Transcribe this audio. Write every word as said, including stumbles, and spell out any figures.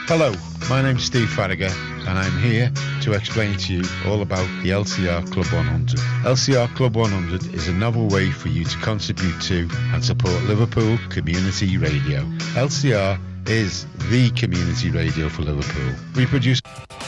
Hello, my name's Steve Farragher and I'm here to explain to you all about the L C R Club one hundred. L C R Club one hundred is a novel way for you to contribute to and support Liverpool Community Radio. L C R is the community radio for Liverpool. We produce